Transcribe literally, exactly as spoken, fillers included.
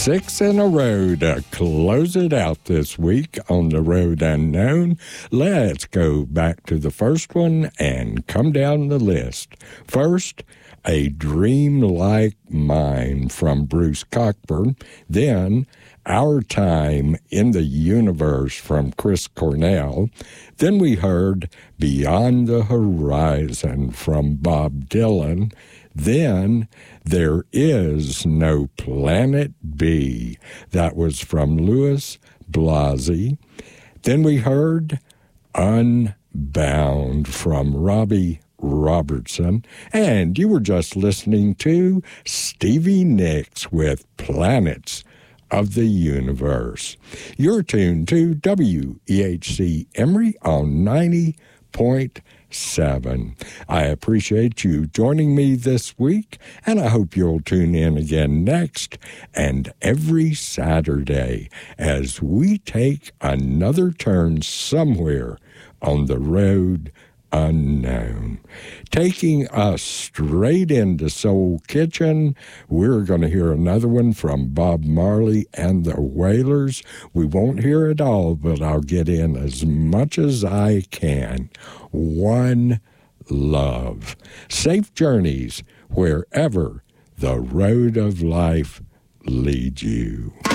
Six in a row to close it out this week on The Road Unknown. Let's go back to the first one and come down the list. First, A Dream Like Mine from Bruce Cockburn. Then, Our Time in the Universe from Chris Cornell. Then we heard Beyond the Horizon from Bob Dylan. Then, There Is No Planet B. That was from Louis Blasi. Then we heard Unbound from Robbie Robertson. And you were just listening to Stevie Nicks with Planets of the Universe. You're tuned to W E H C Emory on ninety point seven. I appreciate you joining me this week, and I hope you'll tune in again next and every Saturday as we take another turn somewhere on the road unknown. Taking us straight into Soul Kitchen, we're going to hear another one from Bob Marley and the Wailers. We won't hear it all, but I'll get in as much as I can. One Love. Safe journeys wherever the road of life leads you.